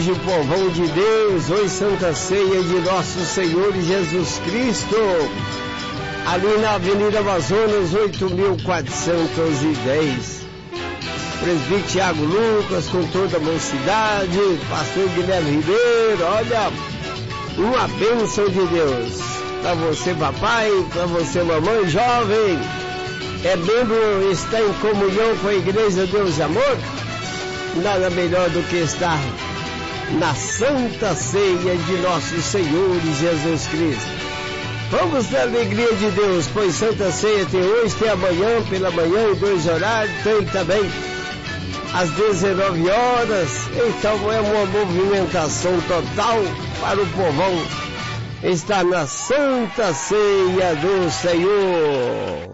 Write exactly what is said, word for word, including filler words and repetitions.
hoje, povão de Deus, hoje Santa Ceia de Nosso Senhor Jesus Cristo, ali na Avenida Amazonas, oito mil quatrocentos e dez. Presbítero Tiago Lucas, com toda a mocidade, pastor Guilherme Ribeiro, olha, uma bênção de Deus. Para você, papai, para você, mamãe, jovem, é membro, está em comunhão com a Igreja Deus e Amor? Nada melhor do que estar na Santa Ceia de Nosso Senhor Jesus Cristo. Vamos na alegria de Deus, pois Santa Ceia tem hoje, tem amanhã, pela manhã, em dois horários, tem também às dezenove horas. Então é uma movimentação total para o povão estar na Santa Ceia do Senhor.